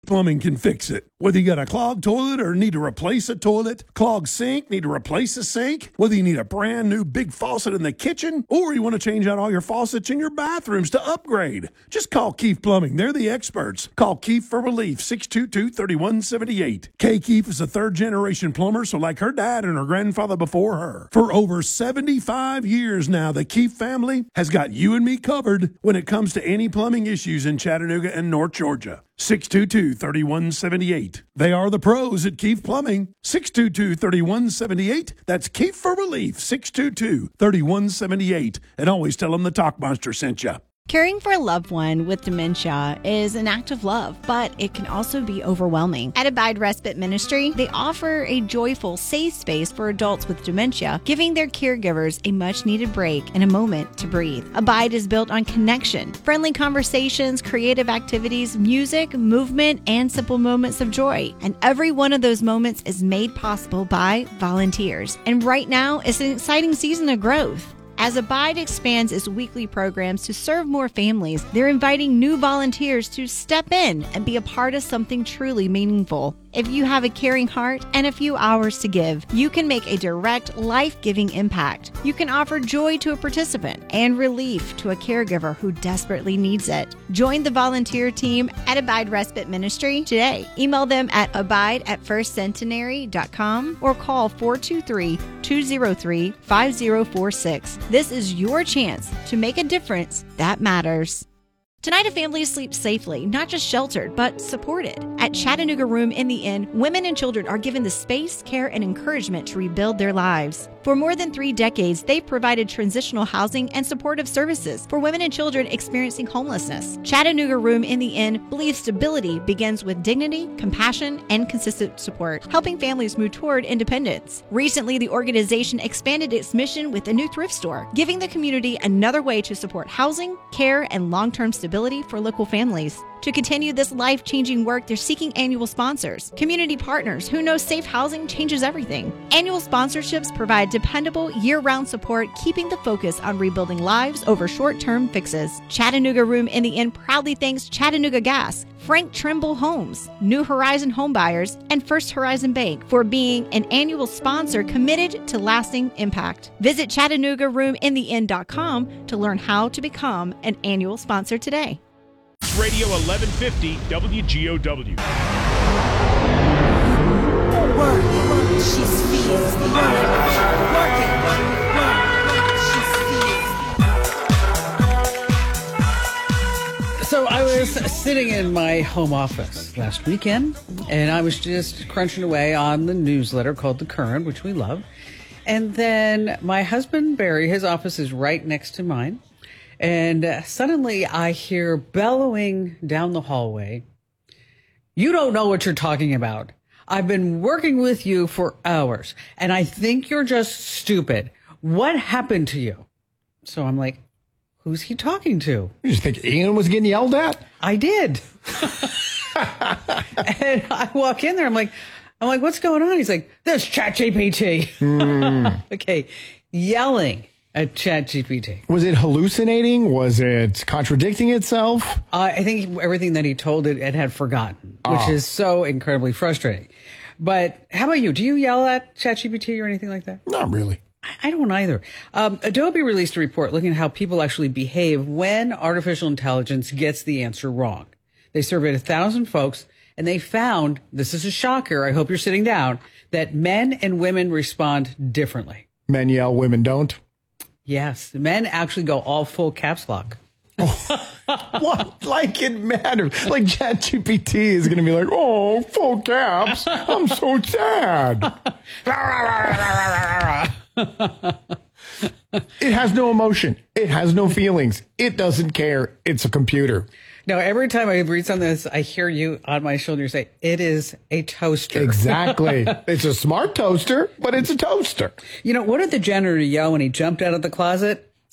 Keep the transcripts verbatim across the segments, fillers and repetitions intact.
Plumbing can fix it. Whether you got a clogged toilet or need to replace a toilet, clogged sink, need to replace a sink, whether you need a brand new big faucet in the kitchen, or you want to change out all your faucets in your bathrooms to upgrade, just call Keefe Plumbing. They're the experts. Call Keefe for relief, six two two, three one seven eight. Kay Keefe is a third-generation plumber, so like her dad and her grandfather before her. For over seventy-five years now, the Keefe family has got you and me covered when it comes to any plumbing issues in Chattanooga and North Georgia. six two two, three one seven eight. They are the pros at Keefe Plumbing. six two two, three one seven eight. That's Keefe for relief, six two two, three one seven eight. And always tell them the Talk Monster sent you. Caring for a loved one with dementia is an act of love, but it can also be overwhelming. At Abide Respite Ministry, they offer a joyful, safe space for adults with dementia, giving their caregivers a much-needed break and a moment to breathe. Abide is built on connection, friendly conversations, creative activities, music, movement, and simple moments of joy. And every one of those moments is made possible by volunteers. And right now, it's an exciting season of growth. As Abide expands its weekly programs to serve more families, they're inviting new volunteers to step in and be a part of something truly meaningful. If you have a caring heart and a few hours to give, you can make a direct, life-giving impact. You can offer joy to a participant and relief to a caregiver who desperately needs it. Join the volunteer team at Abide Respite Ministry today. Email them at abide at first centenary dot com or call four two three, two zero three, five zero four six. This is your chance to make a difference that matters. Tonight, a family sleeps safely, not just sheltered, but supported. At Chattanooga Room in the Inn, women and children are given the space, care, and encouragement to rebuild their lives. For more than three decades, they've provided transitional housing and supportive services for women and children experiencing homelessness. Chattanooga Room in the Inn believes stability begins with dignity, compassion, and consistent support, helping families move toward independence. Recently, the organization expanded its mission with a new thrift store, giving the community another way to support housing, care, and long-term stability for local families. To continue this life-changing work, they're seeking annual sponsors, community partners who know safe housing changes everything. Annual sponsorships provide dependable, year-round support, keeping the focus on rebuilding lives over short-term fixes. Chattanooga Room in the Inn proudly thanks Chattanooga Gas, Frank Trimble Homes, New Horizon Homebuyers, and First Horizon Bank for being an annual sponsor committed to lasting impact. Visit Chattanooga Room in the Inn dot com to learn how to become an annual sponsor today. Radio eleven fifty W G O W. Work, work, she speeds. Work, work it, work it, work, she speeds. So I was sitting in my home office last weekend, and I was just crunching away on the newsletter called The Current, which we love. And then my husband, Barry, his office is right next to mine. And uh, suddenly I hear bellowing down the hallway, "You don't know what you're talking about. I've been working with you for hours, and I think you're just stupid. What happened to you?" So I'm like, who's he talking to? You just think Ian was getting yelled at? I did. And I walk in there. I'm like, I'm like, what's going on? He's like, "There's ChatGPT." Mm. Okay, yelling at ChatGPT. Was it hallucinating? Was it contradicting itself? Uh, I think everything that he told it, it had forgotten, which Oh. is so incredibly frustrating. But how about you? Do you yell at ChatGPT or anything like that? Not really. I, I don't either. Um, Adobe released a report looking at how people actually behave when artificial intelligence gets the answer wrong. They surveyed a thousand folks, and they found, this is a shocker, I hope you're sitting down, that men and women respond differently. Men yell, women don't. Yes, men actually go all full caps lock. What? Like it matters. Like ChatGPT is going to be like, "Oh, full caps. I'm so sad." It has no emotion. It has no feelings. It doesn't care. It's a computer. No, every time I read something this, I hear you on my shoulder say, "It is a toaster." Exactly. It's a smart toaster, but it's a toaster. You know, what did the janitor yell when he jumped out of the closet?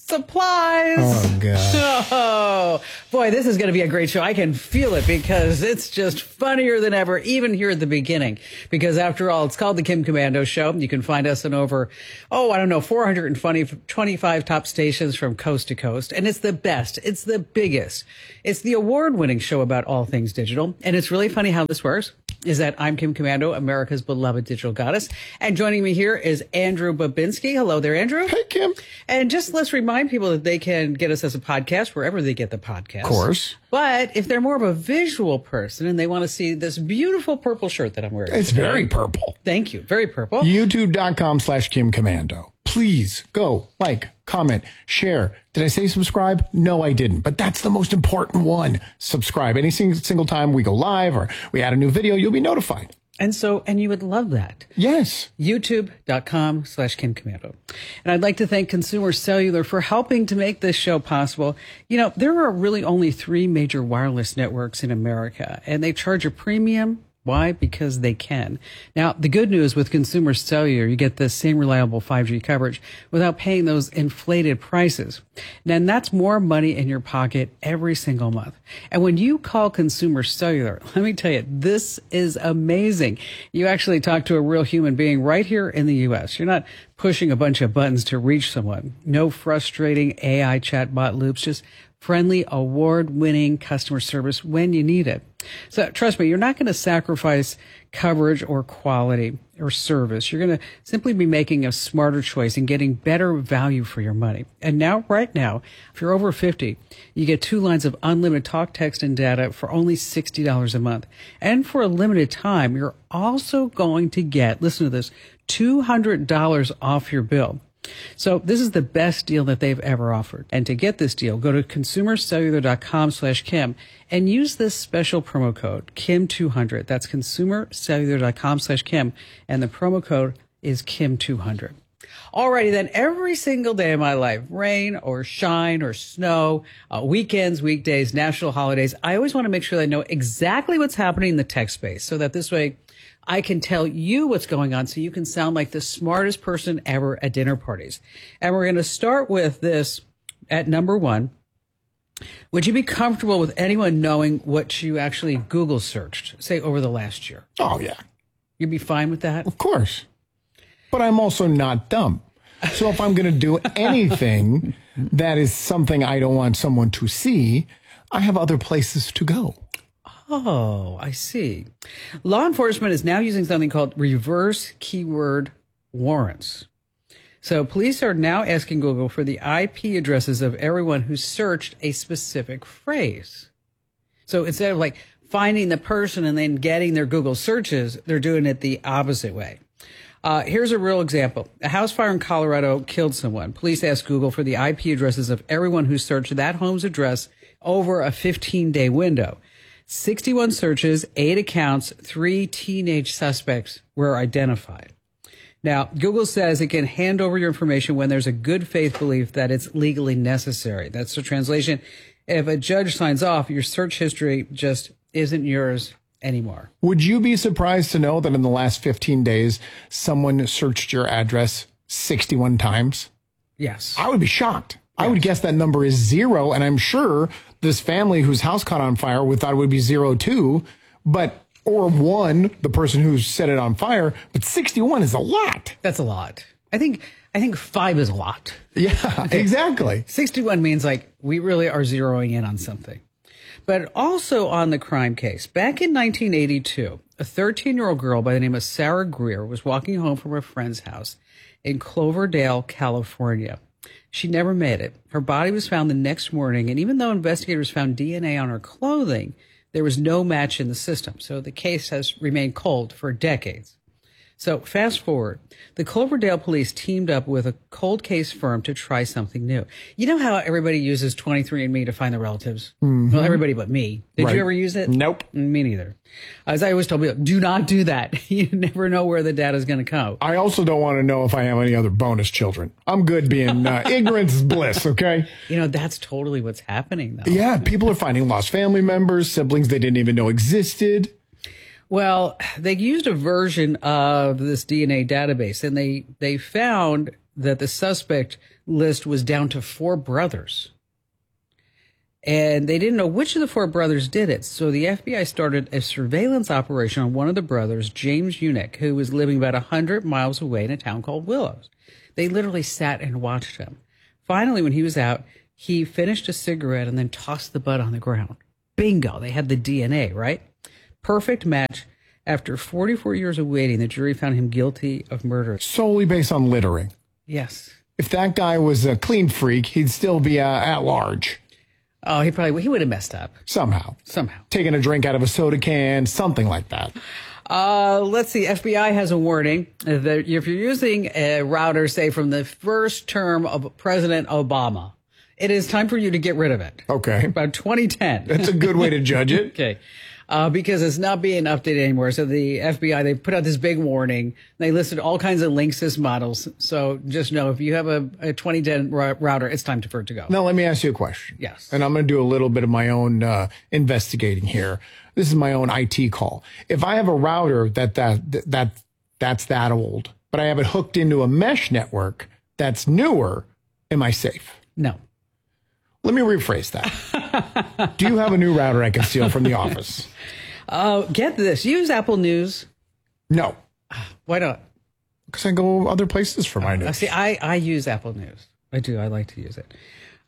supplies. Oh, God. Oh, boy, this is going to be a great show. I can feel it because it's just funnier than ever, even here at the beginning. Because after all, it's called the Kim Komando Show. You can find us on over, oh, I don't know, four hundred twenty-five top stations from coast to coast. And it's the best. It's the biggest. It's the award-winning show about all things digital. And it's really funny how this works. Is that I'm Kim Komando, America's beloved digital goddess. And joining me here is Andrew Babinski. Hello there, Andrew. Hey, Kim. And just let's remind people that they can get us as a podcast wherever they get the podcast. Of course. But if they're more of a visual person and they want to see this beautiful purple shirt that I'm wearing. It's today, very purple. Thank you. Very purple. YouTube.com slash Kim Komando. Please go, like, comment, share. Did I say subscribe? No, I didn't. But that's the most important one. Subscribe. Any single, single time we go live or we add a new video, you'll be notified. And so, and you would love that. Yes. YouTube.com slash Kim Komando. And I'd like to thank Consumer Cellular for helping to make this show possible. You know, there are really only three major wireless networks in America, and they charge a premium. Why? Because they can. Now, the good news with Consumer Cellular, you get the same reliable five G coverage without paying those inflated prices. And that's more money in your pocket every single month. And when you call Consumer Cellular, let me tell you, this is amazing. You actually talk to a real human being right here in the U S. You're not pushing a bunch of buttons to reach someone. No frustrating A I chatbot loops, just friendly, award-winning customer service when you need it. So trust me, you're not going to sacrifice coverage or quality or service. You're going to simply be making a smarter choice and getting better value for your money. And now, right now, if you're over fifty, you get two lines of unlimited talk, text, and data for only sixty dollars a month. And for a limited time, you're also going to get, listen to this, two hundred dollars off your bill. So this is the best deal that they've ever offered. And to get this deal, go to consumercellular.com slash Kim and use this special promo code, Kim two hundred. That's consumercellular.com slash Kim. And the promo code is Kim two hundred. Alrighty then, every single day of my life, rain or shine or snow, uh, weekends, weekdays, national holidays, I always want to make sure that I know exactly what's happening in the tech space so that this way I can tell you what's going on so you can sound like the smartest person ever at dinner parties. And we're going to start with this at number one. Would you be comfortable with anyone knowing what you actually Google searched, say, over the last year? Oh, yeah. You'd be fine with that? Of course. But I'm also not dumb. So if I'm going to do anything that is something I don't want someone to see, I have other places to go. Oh, I see. Law enforcement is now using something called reverse keyword warrants. So police are now asking Google for the I P addresses of everyone who searched a specific phrase. So instead of like finding the person and then getting their Google searches, they're doing it the opposite way. Uh, here's a real example. A house fire in Colorado killed someone. Police asked Google for the I P addresses of everyone who searched that home's address over a fifteen-day window. sixty-one searches, eight accounts, three teenage suspects were identified. Now, Google says it can hand over your information when there's a good faith belief that it's legally necessary. That's the translation. If a judge signs off, your search history just isn't yours anymore. Would you be surprised to know that in the last fifteen days, someone searched your address sixty-one times? Yes. I would be shocked. I would guess that number is zero, and I'm sure this family whose house caught on fire would thought it would be zero too, but or one, the person who set it on fire, but sixty-one is a lot. That's a lot. I think I think five is a lot. Yeah, exactly. sixty-one means like we really are zeroing in on something. But also on the crime case, back in nineteen eighty-two, a thirteen-year-old girl by the name of Sarah Greer was walking home from her friend's house in Cloverdale, California. She never made it. Her body was found the next morning, and even though investigators found D N A on her clothing, there was no match in the system. So the case has remained cold for decades. So fast forward, the Cloverdale police teamed up with a cold case firm to try something new. You know how everybody uses twenty-three and me to find their relatives? Mm-hmm. Well, everybody but me. Did right. you ever use it? Nope. Me neither. As I always tell people, do not do that. You never know where the data is going to come. I also don't want to know if I have any other bonus children. I'm good being uh, ignorance is bliss, okay? You know, that's totally what's happening, though. Yeah, people are finding lost family members, siblings they didn't even know existed. Well, they used a version of this D N A database, and they, they found that the suspect list was down to four brothers. And they didn't know which of the four brothers did it. So the F B I started a surveillance operation on one of the brothers, James Unick, who was living about one hundred miles away in a town called Willows. They literally sat and watched him. Finally, when he was out, he finished a cigarette and then tossed the butt on the ground. Bingo. They had the D N A, right? Perfect match. After forty-four years of waiting, the jury found him guilty of murder. Solely based on littering. Yes. If that guy was a clean freak, he'd still be uh, at large. Oh, he probably he would have messed up. Somehow. Somehow. Taking a drink out of a soda can, something like that. Uh, let's see. F B I has a warning that if you're using a router, say, from the first term of President Obama, it is time for you to get rid of it. Okay. About twenty ten. That's a good way to judge it. Okay. Uh, because it's not being updated anymore. So the F B I, they put out this big warning. They listed all kinds of Linksys models. So just know if you have a, a twenty ten r- router, it's time for it to go. Now, let me ask you a question. Yes. And I'm going to do a little bit of my own uh, investigating here. This is my own I T call. If I have a router that, that that that's that old, but I have it hooked into a mesh network that's newer, am I safe? No. Let me rephrase that. Do you have a new router I can steal from the office? Uh, get this. Use Apple News. No. Why not? Because I go other places for my Uh, news. see, I, I use Apple News. I do. I like to use it.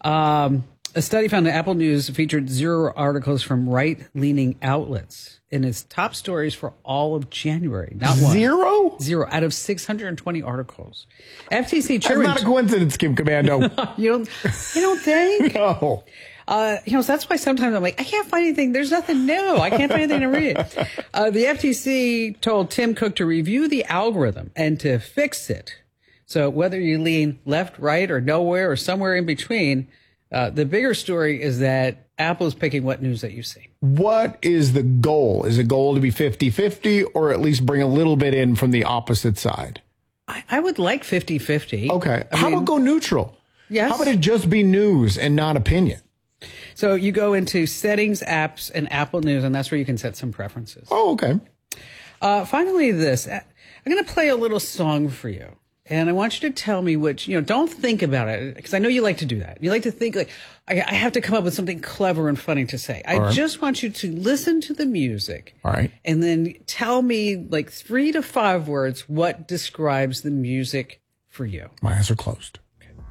Um, a study found that Apple News featured zero articles from right-leaning outlets in its top stories for all of January. Not one. Zero? Zero out of six hundred twenty articles. F T C That's chairman. not a coincidence, Kim Commando. you don't. You don't think? No. Uh, you know, so that's why sometimes I'm like, I can't find anything. There's nothing new. I can't find anything to read. Uh, the F T C told Tim Cook to review the algorithm and to fix it. So whether you lean left, right, or nowhere, or somewhere in between, uh, the bigger story is that Apple is picking what news that you see. What is the goal? Is the goal to be fifty-fifty or at least bring a little bit in from the opposite side? I, I would like fifty-fifty. Okay. I How mean, about go neutral? Yes. How about it just be news and not opinion? So you go into settings, apps, and Apple News, and that's where you can set some preferences. Oh, okay. Uh, finally, this. I'm going to play a little song for you. And I want you to tell me which, you know, don't think about it, because I know you like to do that. You like to think, like, I, I have to come up with something clever and funny to say. I right. just want you to listen to the music. All right. And then tell me, like, three to five words what describes the music for you. My eyes are closed.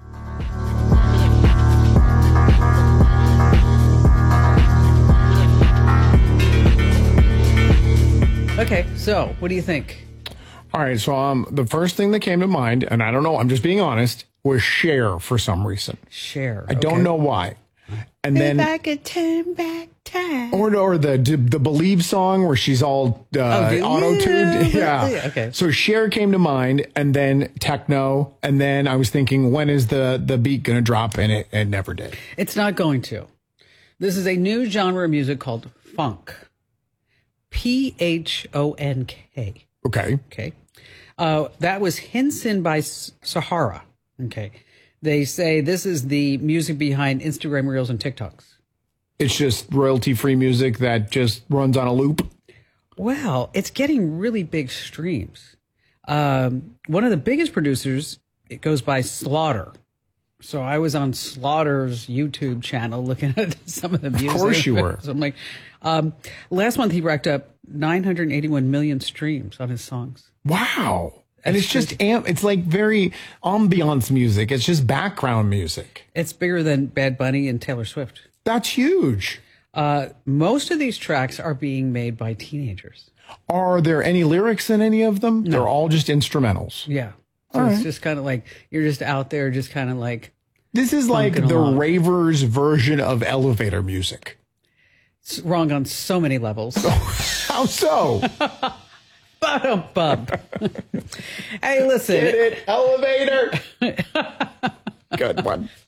Okay, so what do you think? All right. So um, the first thing that came to mind, and I don't know, I'm just being honest, was Cher for some reason. Cher. I don't okay. know why. And then, If I could turn back time. or or the the Believe song where she's all uh, the- auto tuned. yeah, Yeah. okay. So Cher came to mind, and then techno, and then I was thinking, when is the the beat gonna drop? And it it never did. It's not going to. This is a new genre of music called funk. P H O N K. Okay. Okay. Uh, that was Henson by S- Sahara. Okay. They say this is the music behind Instagram Reels and TikToks. It's just royalty free music that just runs on a loop. Well, it's getting really big streams. Um, one of the biggest producers, it goes by Slaughter. So I was on Slaughter's YouTube channel looking at some of the music. Of course you were. So I'm like, um, last month he racked up nine hundred eighty-one million streams on his songs. Wow. And it's just amp. It's like very ambiance music. It's just background music. It's bigger than Bad Bunny and Taylor Swift. That's huge. Uh, most of these tracks are being made by teenagers. Are there any lyrics in any of them? They're all just instrumentals. Yeah. So All it's right. just kind of like, you're just out there, just kind of like, This is like Funkin' the along. ravers version of elevator music. it's wrong on so many levels. How so? Ba-dum-bum. Hey, listen. Get it? Elevator. Good one.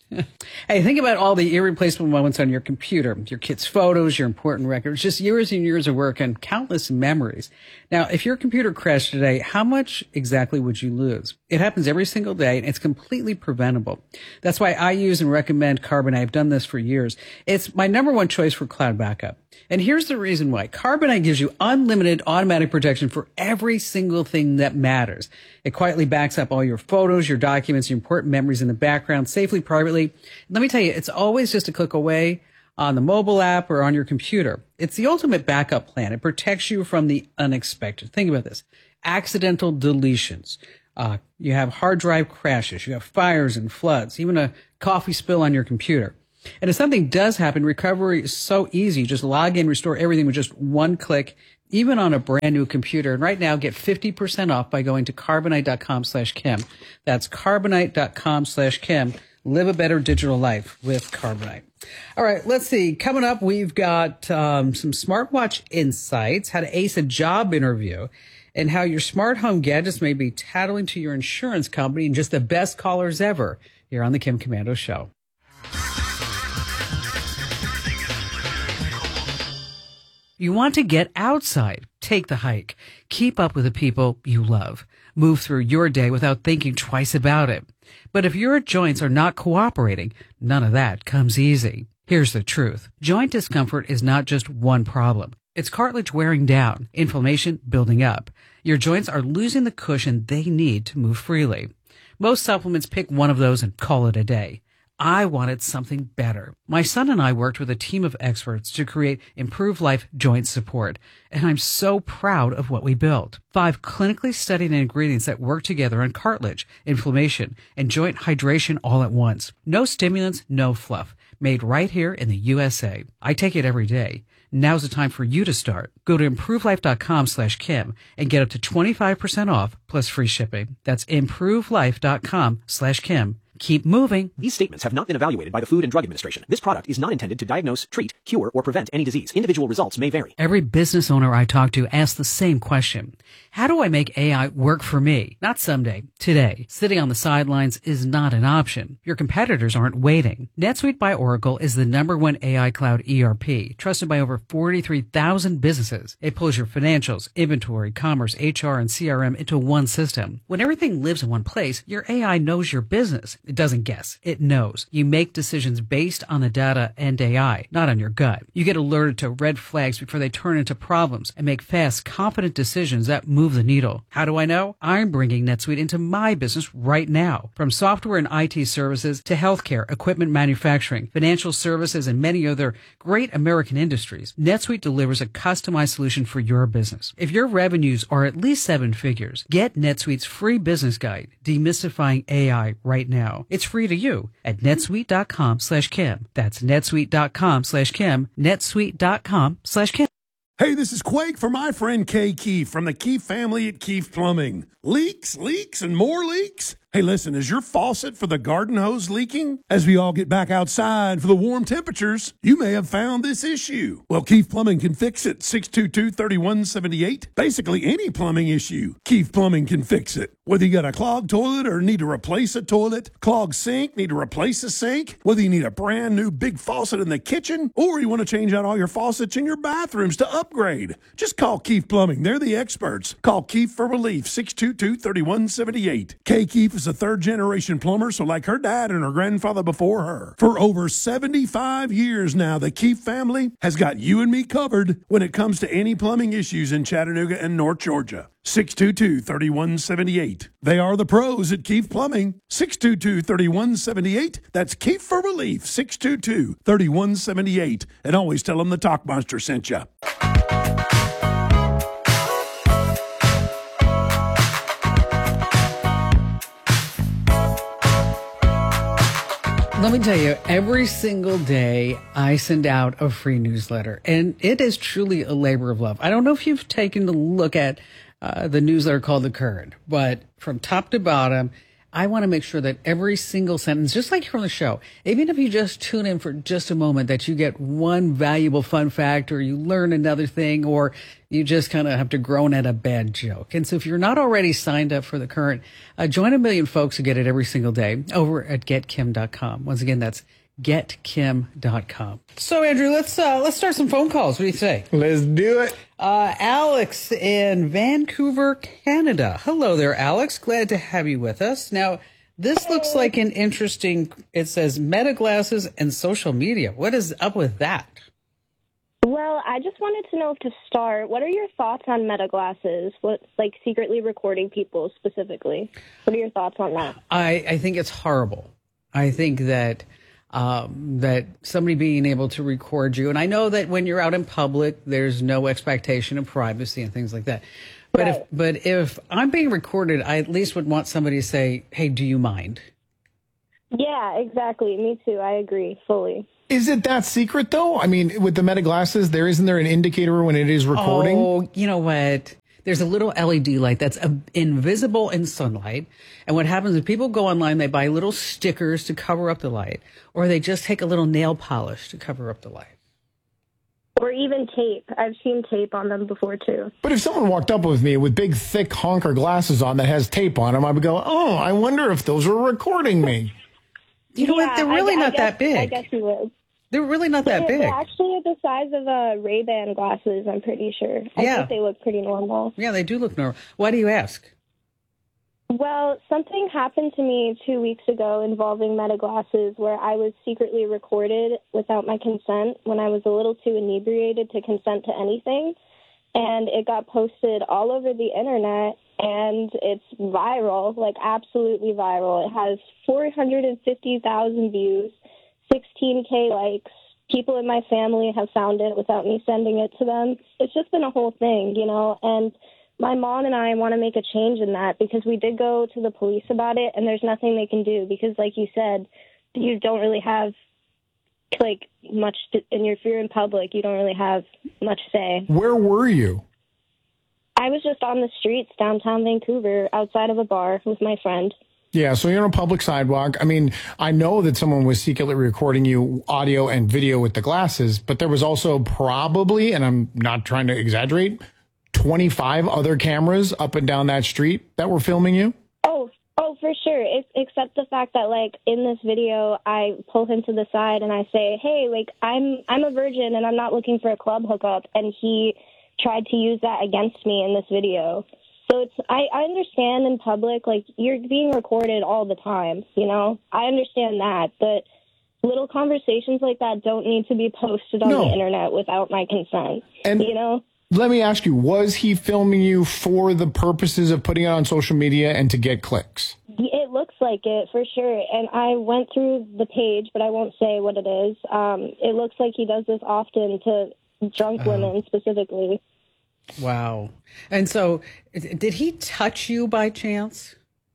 Hey, think about all the irreplaceable moments on your computer, your kids' photos, your important records, just years and years of work and countless memories. Now, if your computer crashed today, how much exactly would you lose? It happens every single day, and it's completely preventable. That's why I use and recommend Carbonite. I've done this for years. It's my number one choice for cloud backup. And here's the reason why. Carbonite gives you unlimited automatic protection for every single thing that matters. It quietly backs up all your photos, your documents, your important memories in the background, safely, privately. Let me tell you, it's always just a click away on the mobile app or on your computer. It's the ultimate backup plan. It protects you from the unexpected. Think about this. Accidental deletions. Uh, you have hard drive crashes. You have fires and floods, even a coffee spill on your computer. And if something does happen, recovery is so easy. Just log in, restore everything with just one click, even on a brand new computer. And right now, get fifty percent off by going to carbonite.com slash Kim. That's carbonite.com slash Kim. Live a better digital life with Carbonite. All right, let's see. Coming up, we've got um, some smartwatch insights, how to ace a job interview, and how your smart home gadgets may be tattling to your insurance company, and just the best callers ever here on the Kim Komando Show. You want to get outside, take the hike, keep up with the people you love, move through your day without thinking twice about it. But if your joints are not cooperating, none of that comes easy. Here's the truth. Joint discomfort is not just one problem. It's cartilage wearing down, inflammation building up. Your joints are losing the cushion they need to move freely. Most supplements pick one of those and call it a day. I wanted something better. My son and I worked with a team of experts to create Improve Life Joint Support, and I'm so proud of what we built. Five clinically studied ingredients that work together on cartilage, inflammation, and joint hydration all at once. No stimulants, no fluff. Made right here in the U S A. I take it every day. Now's the time for you to start. Go to improvelife.com slash Kim and get up to twenty-five percent off plus free shipping. That's improvelife.com slash Kim. Keep moving. These statements have not been evaluated by the Food and Drug Administration. This product is not intended to diagnose, treat, cure, or prevent any disease. Individual results may vary. Every business owner I talk to asks the same question. How do I make A I work for me? Not someday, today. Sitting on the sidelines is not an option. Your competitors aren't waiting. NetSuite by Oracle is the number one A I cloud E R P, trusted by over forty-three thousand businesses. It pulls your financials, inventory, commerce, H R, and C R M into one system. When everything lives in one place, your A I knows your business. It doesn't guess. It knows. You make decisions based on the data and A I, not on your gut. You get alerted to red flags before they turn into problems and make fast, confident decisions that move the needle. How do I know? I'm bringing NetSuite into my business right now. From software and I T services to healthcare, equipment manufacturing, financial services, and many other great American industries, NetSuite delivers a customized solution for your business. If your revenues are at least seven figures, get NetSuite's free business guide, Demystifying A I, right now. It's free to you at netsuite.com slash Kim. That's netsuite.com slash Kim. netsuite.com slash Kim. Hey, this is Quake for my friend Kay Keefe from the Keefe family at Keefe Plumbing. Leaks, leaks, and more leaks? Hey, listen, is your faucet for the garden hose leaking? As we all get back outside for the warm temperatures, you may have found this issue. Well, Keefe Plumbing can fix it. six two two, three one seven eight. Basically, any plumbing issue, Keefe Plumbing can fix it. Whether you got a clogged toilet or need to replace a toilet, clogged sink, need to replace a sink, whether you need a brand new big faucet in the kitchen, or you want to change out all your faucets in your bathrooms to upgrade, just call Keefe Plumbing. They're the experts. Call Keefe for relief, six two two, three one seven eight. Kay Keefe is a third-generation plumber, so like her dad and her grandfather before her. For over seventy-five years now, the Keefe family has got you and me covered when it comes to any plumbing issues in Chattanooga and North Georgia. six two two, three one seven eight. They are the pros at Keefe Plumbing. six two two, three one seven eight. That's Keefe for relief, six two two, three one seven eight. And always tell them the Talk Monster sent you. Let me tell you, every single day I send out a free newsletter, and it is truly a labor of love. I don't know if you've taken a look at uh, the newsletter called The Current, but from top to bottom, I want to make sure that every single sentence, just like here on the show, even if you just tune in for just a moment, that you get one valuable fun fact or you learn another thing or you just kind of have to groan at a bad joke. And so if you're not already signed up for The Current, uh, join a million folks who get it every single day over at get kim dot com. Once again, that's get kim dot com. So, Andrew, let's uh, let's start some phone calls. What do you say? Let's do it. Uh, Alex in Vancouver, Canada. Hello there, Alex. Glad to have you with us. Now, this looks like an interesting, it says Meta glasses and social media. What is up with that? Well, I just wanted to know to start, what are your thoughts on Meta glasses? What, like secretly recording people specifically? What are your thoughts on that? I, I think it's horrible. I think that Um, that somebody being able to record you. And I know that when you're out in public, there's no expectation of privacy and things like that. But Right. if, but if I'm being recorded, I at least would want somebody to say, hey, do you mind? Yeah, exactly. Me too. I agree fully. Is it that secret, though? I mean, with the Meta glasses, there isn't there an indicator when it is recording? Oh, you know what? There's a little L E D light that's uh, invisible in sunlight. And what happens is people go online, they buy little stickers to cover up the light, or they just take a little nail polish to cover up the light. Or even tape. I've seen tape on them before too. But if someone walked up with me with big, thick honker glasses on that has tape on them, I would go, oh, I wonder if those are recording me. You know yeah, what? They're really I, I not guess, that big. I guess you would. They're really not that They're, big. they're actually the size of uh, Ray-Ban glasses, I'm pretty sure. I Yeah. think they look pretty normal. Yeah, they do look normal. Why do you ask? Well, something happened to me two weeks ago involving Meta glasses where I was secretly recorded without my consent when I was a little too inebriated to consent to anything. And it got posted all over the internet, and it's viral, like absolutely viral. It has four hundred fifty thousand views, sixteen K likes. People in my family have found it without me sending it to them. It's just been a whole thing, you know, and my mom and I want to make a change in that because we did go to the police about it, and there's nothing they can do because, like you said, you don't really have, like, much to, and if you're in public, you don't really have much say. Where were you? I was just on the streets downtown Vancouver outside of a bar with my friend. Yeah, so you're on a public sidewalk. I mean, I know that someone was secretly recording you audio and video with the glasses, but there was also probably, and I'm not trying to exaggerate, twenty-five other cameras up and down that street that were filming you? Oh, oh, for sure. It's, except the fact that, like, in this video, I pull him to the side and I say, hey, like, I'm I'm a virgin and I'm not looking for a club hookup. And he tried to use that against me in this video. So it's I, I understand in public, like, you're being recorded all the time, you know? I understand that. But little conversations like that don't need to be posted on No. the internet without my consent, And- you know? Let me ask you, was he filming you for the purposes of putting it on social media and to get clicks? It looks like it, for sure. And I went through the page, but I won't say what it is. Um, it looks like he does this often to drunk Oh. women specifically. Wow. And so, i- did he touch you by chance?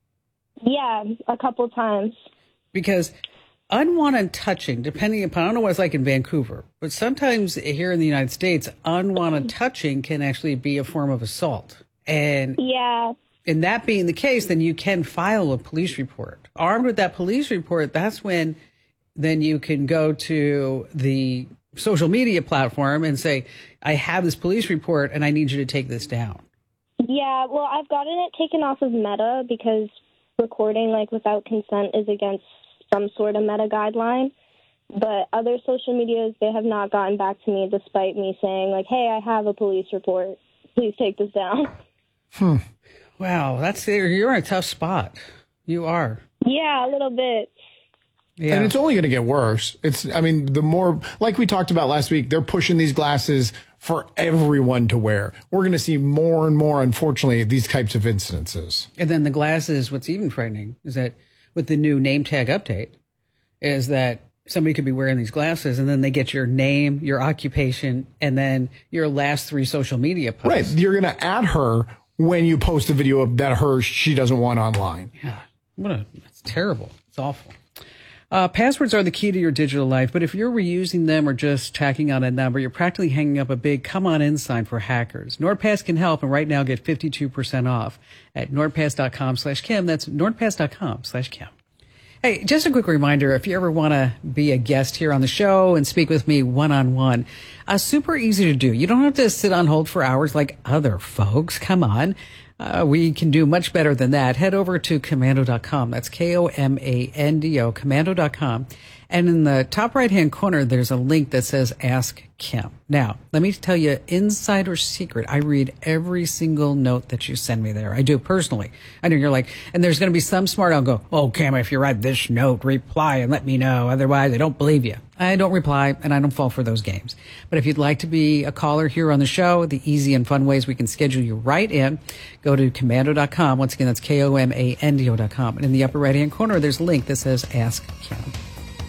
Yeah, a couple times. Because unwanted touching, depending upon, I don't know what it's like in Vancouver, but sometimes here in the United States, unwanted touching can actually be a form of assault. And Yeah. in that being the case, then you can file a police report. Armed with that police report, that's when then you can go to the social media platform and say, I have this police report and I need you to take this down. Yeah, well, I've gotten it taken off of Meta because recording, like, without consent is against some sort of Meta guideline. But other social medias, they have not gotten back to me despite me saying, like, hey, I have a police report. Please take this down. Hmm. Wow, that's you're in a tough spot. You are. Yeah, a little bit. Yeah. And it's only going to get worse. It's, I mean, the more, like we talked about last week, they're pushing these glasses for everyone to wear. We're going to see more and more, unfortunately, these types of incidences. And then the glasses, what's even frightening is that with the new name tag update, is that somebody could be wearing these glasses and then they get your name, your occupation, and then your last three social media posts. Right. You're going to add her when you post a video of that her she doesn't want online. Yeah. What a, it's terrible. It's awful. Uh, passwords are the key to your digital life, but if you're reusing them or just tacking on a number, you're practically hanging up a big come on in sign for hackers. NordPass can help, and right now get fifty-two percent off at nordpass.com slash Kim. That's nordpass.com slash Kim. Hey, just a quick reminder, if you ever want to be a guest here on the show and speak with me one-on-one, uh, super easy to do. You don't have to sit on hold for hours like other folks. Come on. Uh, we can do much better than that. Head over to komando dot com. That's K O M A N D O, komando dot com. And in the top right-hand corner, there's a link that says Ask Kim. Now, let me tell you, insider secret, I read every single note that you send me there. I do personally. I know you're like, and there's going to be some smart, I'll go, oh, Kim, if you write this note, reply and let me know. Otherwise, I don't believe you. I don't reply, and I don't fall for those games. But if you'd like to be a caller here on the show, the easy and fun ways we can schedule you right in, go to komando dot com. Once again, that's K O M A N D O dot com. And in the upper right-hand corner, there's a link that says Ask Kim.